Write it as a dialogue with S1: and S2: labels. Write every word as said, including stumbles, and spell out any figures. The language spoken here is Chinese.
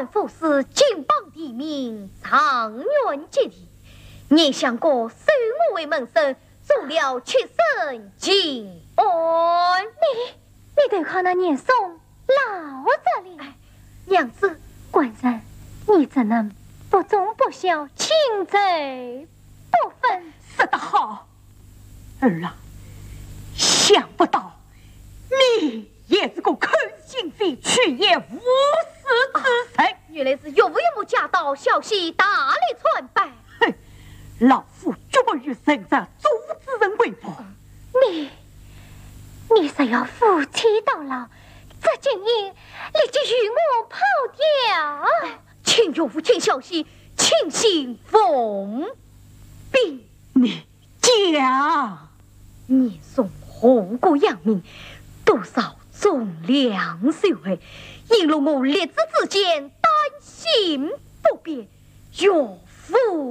S1: 官府是金榜题名，长远接替。你想过收我为门生，做了屈身金安？
S2: 你你得靠那年松老这里。
S1: 哎，娘子，
S2: 官人，你怎能不忠不孝，轻贼不分？
S3: 说得好，儿啊，想不到你也是个空心肺，却也无私之人。啊，
S1: 原来是岳父岳母驾到，消息大力传百。
S3: 哼，老夫绝不与圣上阻止人为祸。
S2: 你你是要夫妻到老，这金银立即与我抛掉。
S1: 请岳父请消息，请行奉禀。
S3: 你讲，
S1: 年送红过扬名，多少忠良受惠，引入我列子之间，担心不便，岳父